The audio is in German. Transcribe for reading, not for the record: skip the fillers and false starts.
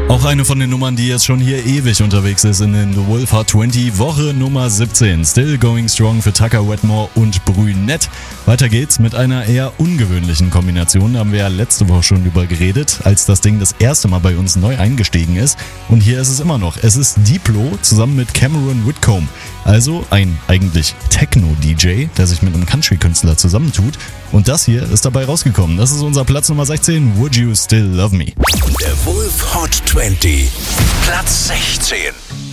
Auch eine von den Nummern, die jetzt schon hier ewig unterwegs ist in den The Wolf Hot 20, Woche Nummer 17. Still Going Strong für Tucker Wetmore und Brünette. Weiter geht's mit einer eher ungewöhnlichen Kombination. Da haben wir ja letzte Woche schon drüber geredet, als das Ding das erste Mal bei uns neu eingestiegen ist. Und hier ist es immer noch. Es ist Diplo zusammen mit Cameron Whitcomb. Also ein eigentlich Techno-DJ, der sich mit einem Country-Künstler zusammentut. Und das hier ist dabei rausgekommen. Das ist unser Platz Nummer 16, Would You Still Love Me? Der Wolf Hot 20, Platz 16.